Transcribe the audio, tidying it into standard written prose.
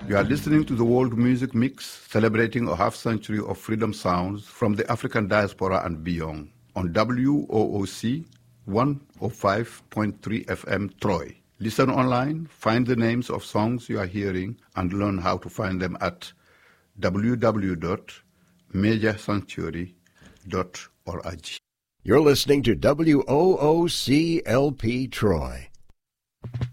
You are listening to the World Music Mix, celebrating a half-century of freedom sounds from the African diaspora and beyond, on WOOC 105.3 FM Troy. Listen online, find the names of songs you are hearing, and learn how to find them at www.majorsanctuary.org. You're listening to WOOC LP Troy.